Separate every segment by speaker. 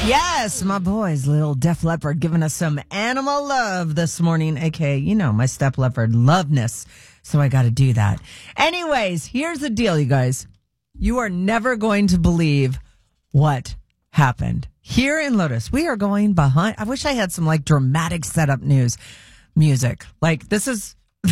Speaker 1: Yes, my boys, little Def Leppard, giving us some animal love this morning, aka, my Step Leopard loveness. So I got to do that. Anyways, here's the deal, you guys. You are never going to believe what happened here in Lotus. We are going behind. I wish I had some dramatic setup music. This is.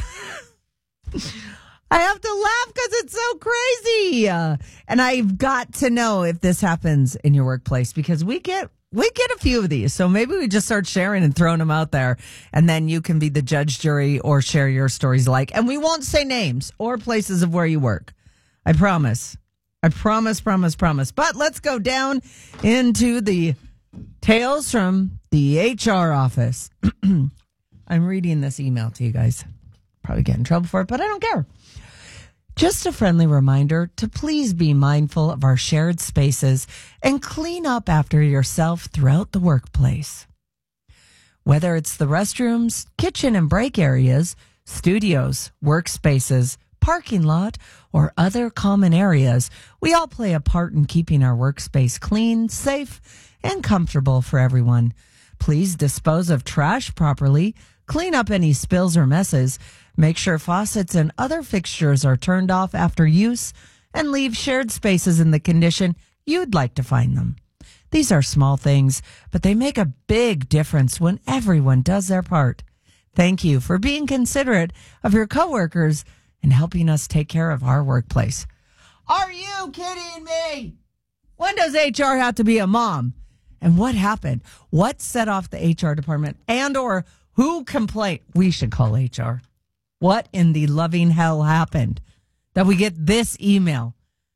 Speaker 1: I have to laugh because it's so crazy. And I've got to know if this happens in your workplace because we get a few of these. So maybe we just start sharing and throwing them out there. And then you can be the judge, jury, or share your stories and we won't say names or places of where you work. I promise. Promise. But let's go down into the tales from the HR office. I'm reading this email to you guys. Probably get in trouble for it, but I don't care. Just a friendly reminder to please be mindful of our shared spaces and clean up after yourself throughout the workplace. Whether it's the restrooms, kitchen and break areas, studios, workspaces, parking lot, or other common areas, we all play a part in keeping our workspace clean, safe, and comfortable for everyone. Please dispose of trash properly, clean up any spills or messes, make sure faucets and other fixtures are turned off after use, and leave shared spaces in the condition you'd like to find them. These are small things, but they make a big difference when everyone does their part. Thank you for being considerate of your coworkers and helping us take care of our workplace. Are you kidding me? When does HR have to be a mom? And what happened? What set off the HR department and or who complained? We should call HR. What in the loving hell happened that we get this email?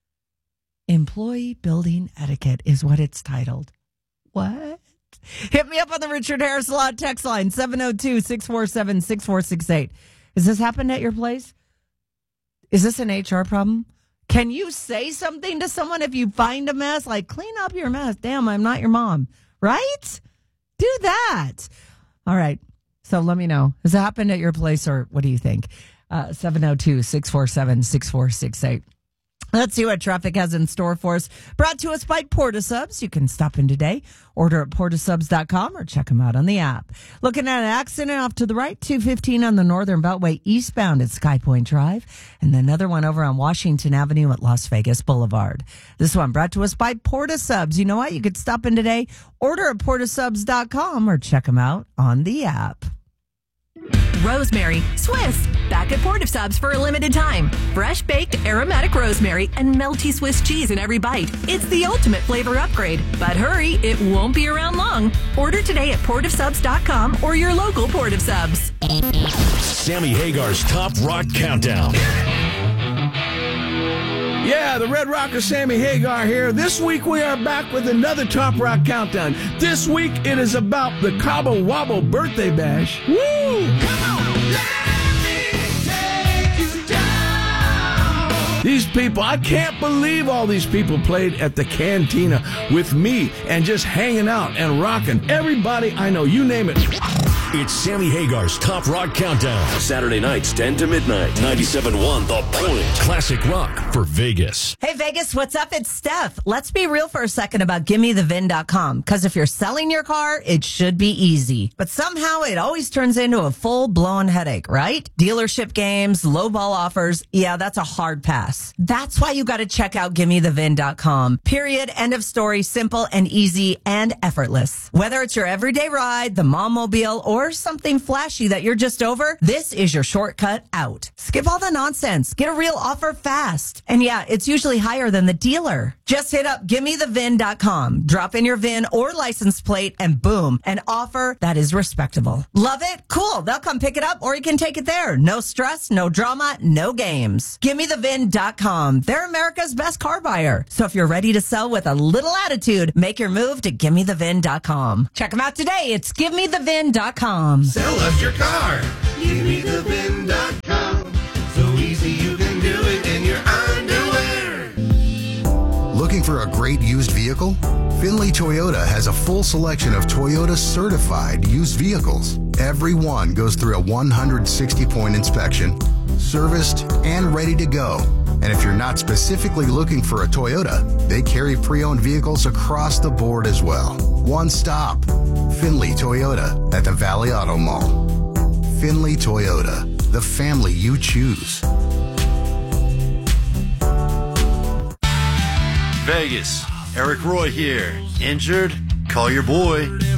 Speaker 1: Employee building etiquette is what it's titled. What? Hit me up on the Richard Harris Law text line, 702-647-6468. Has this happened at your place? Is this an HR problem? Can you say something to someone if you find a mess? Clean up your mess. Damn, I'm not your mom. Right? Do that. All right. So let me know. Has it happened at your place or what do you think? 702-647-6468. Let's see what traffic has in store for us. Brought to us by Portasubs. You can stop in today, order at portasubs.com or check them out on the app. Looking at an accident off to the right, 215 on the Northern Beltway eastbound at Sky Point Drive, and another one over on Washington Avenue at Las Vegas Boulevard. This one brought to us by Portasubs. You know what? You could stop in today, order at portasubs.com or check them out on the app.
Speaker 2: Rosemary, Swiss, back at Port of Subs for a limited time. Fresh baked aromatic rosemary and melty Swiss cheese in every bite. It's the ultimate flavor upgrade. But hurry, it won't be around long. Order today at portofsubs.com or your local Port of Subs.
Speaker 3: Sammy Hagar's Top Rock Countdown.
Speaker 4: Yeah, the Red Rocker Sammy Hagar here. This week we are back with another Top Rock Countdown. This week it is about the Cabo Wabo Birthday Bash. Woo! Come on, let me take you down. These people, I can't believe all these people played at the Cantina with me and just hanging out and rocking. Everybody I know, you name it.
Speaker 3: It's Sammy Hagar's Top Rock Countdown. Saturday nights, 10 to midnight. 97.1 The Point. Classic rock for Vegas.
Speaker 1: Hey, Vegas, what's up? It's Steph. Let's be real for a second about GimmeTheVin.com. Because if you're selling your car, it should be easy. But somehow it always turns into a full-blown headache, right? Dealership games, lowball offers. Yeah, that's a hard pass. That's why you got to check out GimmeTheVin.com. Period. End of story. Simple and easy and effortless. Whether it's your everyday ride, the mom-mobile, or something flashy that you're just over, this is your shortcut out. Skip all the nonsense. Get a real offer fast. And yeah, it's usually higher than the dealer. Just hit up GimmeTheVin.com. Drop in your VIN or license plate and boom, an offer that is respectable. Love it? Cool. They'll come pick it up or you can take it there. No stress, no drama, no games. GimmeTheVin.com. They're America's best car buyer. So if you're ready to sell with a little attitude, make your move to GimmeTheVin.com. Check them out today. It's GimmeTheVin.com.
Speaker 5: Sell us your car. GimmeTheVin.com. So easy you can do it in your underwear.
Speaker 6: Looking for a great used vehicle? Finley Toyota has a full selection of Toyota certified used vehicles. Every one goes through a 160-point inspection, serviced, and ready to go. And if you're not specifically looking for a Toyota, they carry pre-owned vehicles across the board as well. One stop. Finley Toyota at the Valley Auto Mall. Finley Toyota, the family you choose.
Speaker 7: Vegas, Eric Roy here. Injured? Call your boy.